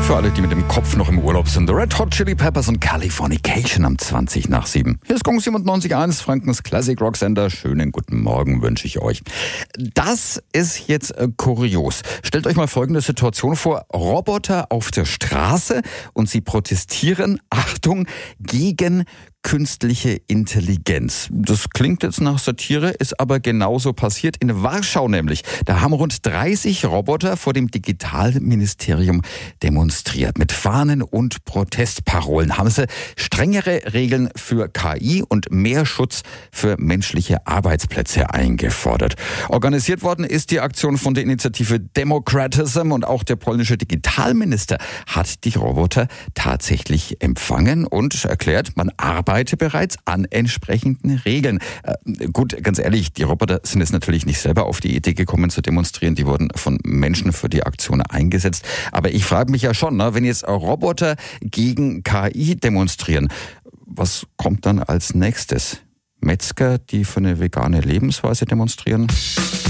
Für alle, die mit dem Kopf noch im Urlaub sind, The Red Hot Chili Peppers und Californication am 20 nach 7. Hier ist Gong 97.1, Frankens Classic Rock Sender. Schönen guten Morgen wünsche ich euch. Das ist jetzt kurios. Stellt euch mal folgende Situation vor. Roboter auf der Straße und sie protestieren, Achtung, gegen künstliche Intelligenz. Das klingt jetzt nach Satire, ist aber genauso passiert. In Warschau nämlich. Da haben rund 30 Roboter vor dem Digitalministerium demonstriert. Mit Fahnen und Protestparolen haben sie strengere Regeln für KI und mehr Schutz für menschliche Arbeitsplätze eingefordert. Organisiert worden ist die Aktion von der Initiative Democratism und auch der polnische Digitalminister hat die Roboter tatsächlich empfangen und erklärt, man arbeite bereits an entsprechenden Regeln. Gut, ganz ehrlich, die Roboter sind jetzt natürlich nicht selber auf die Idee gekommen zu demonstrieren. Die wurden von Menschen für die Aktion eingesetzt. Aber ich frage mich ja schon, wenn jetzt Roboter gegen KI demonstrieren, was kommt dann als nächstes? Metzger, die für eine vegane Lebensweise demonstrieren?